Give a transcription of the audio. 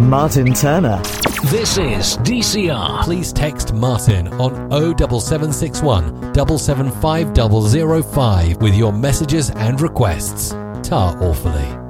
Martin Turner. This is DCR. Please text Martin on 07761 775 005 with your messages and requests. Ta awfully.